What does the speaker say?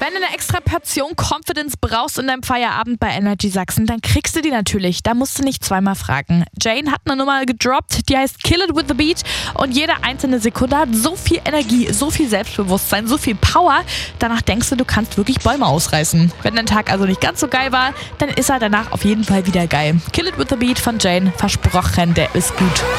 Wenn du eine extra Portion Confidence brauchst in deinem Feierabend bei Energy Sachsen, dann kriegst du die natürlich. Da musst du nicht zweimal fragen. Jane hat eine Nummer gedroppt, die heißt Kill It With The Beat. Und jede einzelne Sekunde hat so viel Energie, so viel Selbstbewusstsein, so viel Power. Danach denkst du kannst wirklich Bäume ausreißen. Wenn dein Tag also nicht ganz so geil war, dann ist er danach auf jeden Fall wieder geil. Kill It With The Beat von Jane. Versprochen, der ist gut.